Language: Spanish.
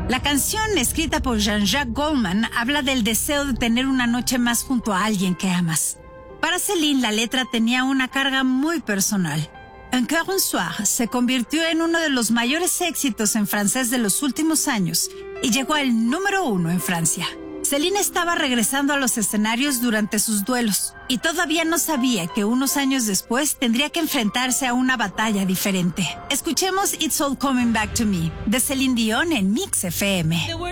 La canción, escrita por Jean-Jacques Goldman, habla del deseo de tener una noche más junto a alguien que amas. Para Céline, la letra tenía una carga muy personal. Encore un soir se convirtió en uno de los mayores éxitos en francés de los últimos años y llegó al número 1 en Francia. Céline estaba regresando a los escenarios durante sus duelos y todavía no sabía que unos años después tendría que enfrentarse a una batalla diferente. Escuchemos It's All Coming Back to Me de Celine Dion en Mix FM.